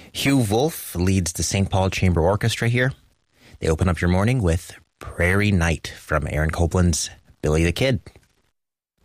Hugh Wolf leads the St. Paul Chamber Orchestra here. They open up your morning with Prairie Night from Aaron Copland's Billy the Kid.